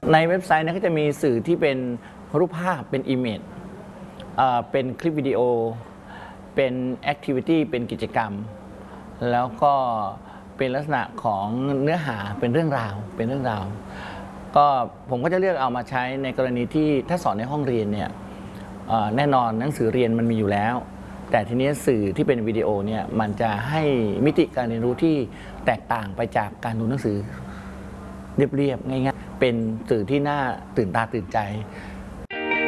ในเว็บไซต์นะก็จะมีสื่อที่เป็นรูปภาพเป็นอิมเมจเป็นคลิปวิดีโอเป็นแอคทิวิตี้เป็นกิจกรรมแล้วก็เป็นลักษณะของเนื้อหาเป็นเรื่องราวก็ผมก็จะเลือกเอามาใช้ในกรณีที่ถ้าสอนในห้องเรียนเนี่ยแน่นอนหนังสือเรียนมันมีอยู่แล้วแต่ทีนี้สื่อที่เป็นวิดีโอเนี่ยมันจะให้มิติการเรียนรู้ที่แตกต่างไปจากการดูหนังสือเรียบๆง่ายๆเป็นสื่อที่น่าตื่นตาตื่นใจ